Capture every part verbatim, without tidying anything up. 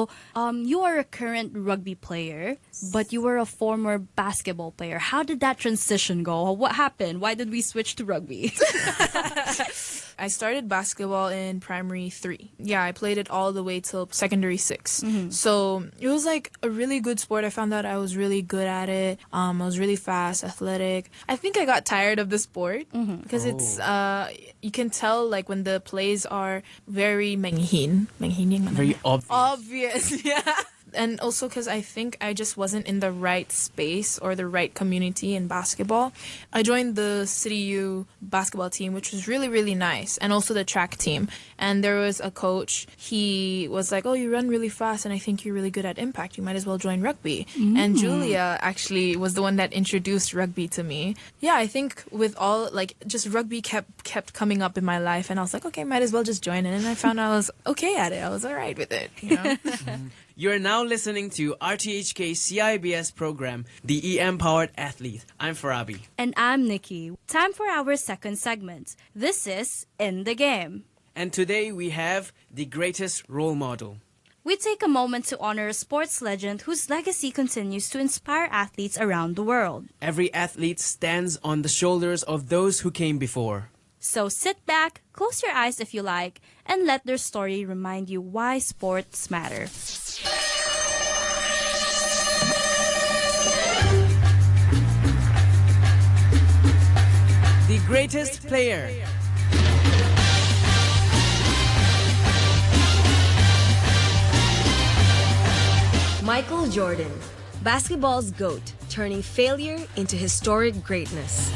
So, um, you are a current rugby player, but you were a former basketball player. How did that transition go? What happened? Why did we switch to rugby? I started basketball in primary three. Yeah, I played it all the way till secondary six. Mm-hmm. So it was like a really good sport. I found out I was really good at it. Um, I was really fast, athletic. I think I got tired of the sport mm-hmm. because oh. it's uh, you can tell like when the plays are very menghin, menghin, very obvious. Obvious, yeah. And also because I think I just wasn't in the right space or the right community in basketball. I joined the City U basketball team, which was really, really nice, and also the track team. And there was a coach. He was like, oh, you run really fast, and I think you're really good at impact. You might as well join rugby. Mm. And Julia actually was the one that introduced rugby to me. Yeah, I think with all, like, just rugby kept kept coming up in my life, and I was like, okay, might as well just join it. And I found I was okay at it. I was all right with it, you know? You are now listening to R T H K C I B S program, The E M-Powered Athlete. I'm Farabi. And I'm Nikki. Time for our second segment. This is In the Game. And today we have the greatest role model. We take a moment to honor a sports legend whose legacy continues to inspire athletes around the world. Every athlete stands on the shoulders of those who came before. So sit back, close your eyes if you like, and let their story remind you why sports matter. The greatest player. Michael Jordan, basketball's GOAT, turning failure into historic greatness.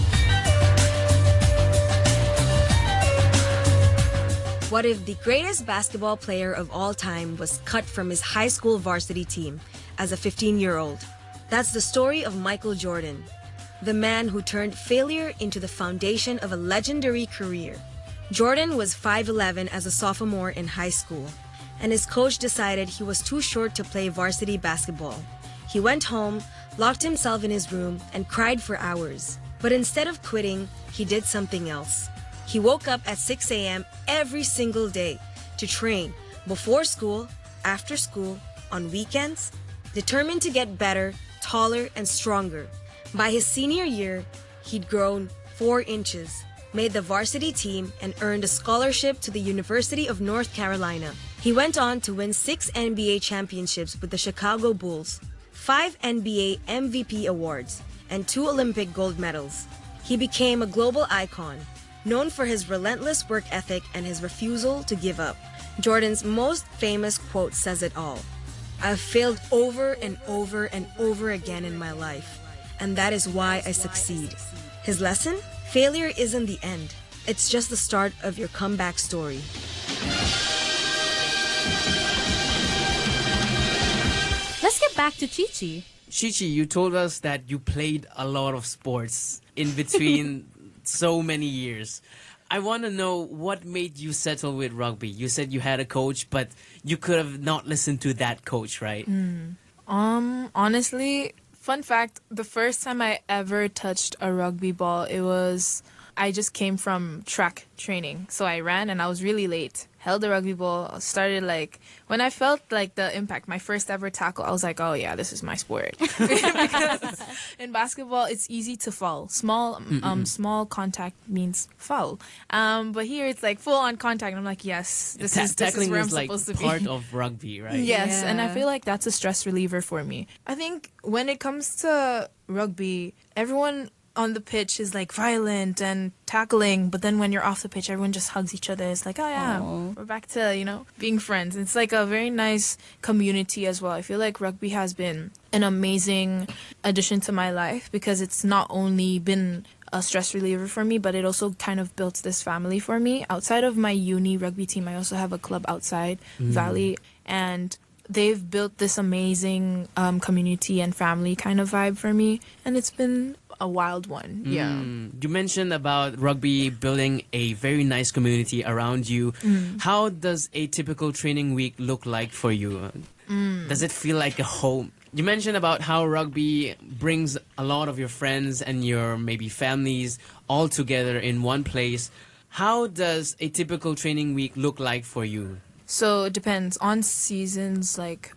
What if the greatest basketball player of all time was cut from his high school varsity team as a fifteen-year-old? That's the story of Michael Jordan, the man who turned failure into the foundation of a legendary career. Jordan was five eleven as a sophomore in high school, and his coach decided he was too short to play varsity basketball. He went home, locked himself in his room, and cried for hours. But instead of quitting, he did something else. He woke up at six a.m. every single day to train before school, after school, on weekends, determined to get better, taller, and stronger. By his senior year, he'd grown four inches, made the varsity team, and earned a scholarship to the University of North Carolina. He went on to win six N B A championships with the Chicago Bulls, five N B A M V P awards, and two Olympic gold medals. He became a global icon, known for his relentless work ethic and his refusal to give up. Jordan's most famous quote says it all. I've failed over and over and over again in my life, and that is why I succeed. His lesson? Failure isn't the end. It's just the start of your comeback story. Let's get back to Chichi. Chichi, you told us that you played a lot of sports in between so many years. I want to know what made you settle with rugby. You said you had a coach, but you could have not listened to that coach, right? Mm. Um, honestly, fun fact, the first time I ever touched a rugby ball, it was, I just came from track training. So I ran and I was really late. Held the rugby ball, started like, when I felt like the impact, my first ever tackle, I was like, oh yeah, this is my sport. Because in basketball, it's easy to foul. Small um, small contact means foul. Um, but here it's like full on contact. And I'm like, yes, this Ta- is, this is where I'm like supposed to be. Part of rugby, right? Yes, Yeah. and I feel like that's a stress reliever for me. I think when it comes to rugby, everyone on the pitch is like violent and tackling, but then when you're off the pitch, everyone just hugs each other. It's like, oh yeah, Aww. we're back to, you know, being friends. It's like a very nice community as well. I feel like rugby has been an amazing addition to my life because it's not only been a stress reliever for me, but it also kind of built this family for me. Outside of my uni rugby team, I also have a club outside mm. Valley, and they've built this amazing um, community and family kind of vibe for me, and it's been a wild one. Yeah. Mm. You mentioned about rugby building a very nice community around you. Mm. How does a typical training week look like for you? Mm. Does it feel like a home? You mentioned about how rugby brings a lot of your friends and your maybe families all together in one place. How does a typical training week look like for you? So it depends. On seasons, like